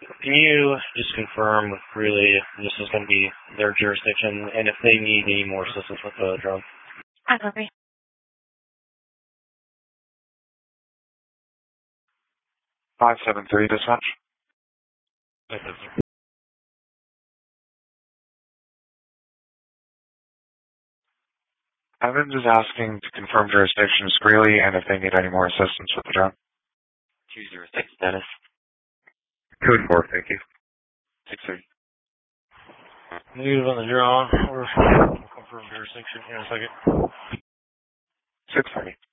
Can you just confirm with Greeley if this is going to be their jurisdiction and if they need any more assistance with the drone? I copy. 573 dispatch. Evans is asking to confirm jurisdiction is Greeley and if they need any more assistance with the drone. 206, Dennis. Code 4, thank you. 630. News on the drone. We'll confirm jurisdiction here in a second. 630.